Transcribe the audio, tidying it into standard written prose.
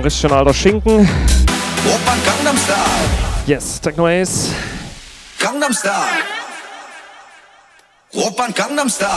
richtig schön alter Schinken. Opern Gangnam Style. Yes, Techno Ace. Gangnam Style. Opern Gangnam Style.